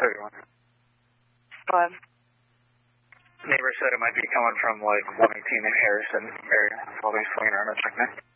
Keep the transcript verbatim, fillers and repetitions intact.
thirty-one. Go ahead. Neighbor said it might be coming from like one eighteen in Harrison area. While they're swinging around the check now.